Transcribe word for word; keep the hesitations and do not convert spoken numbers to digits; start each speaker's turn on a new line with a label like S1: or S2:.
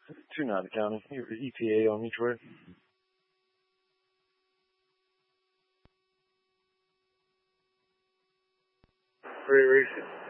S1: to Nada County. Your E T A on each way. Very racing.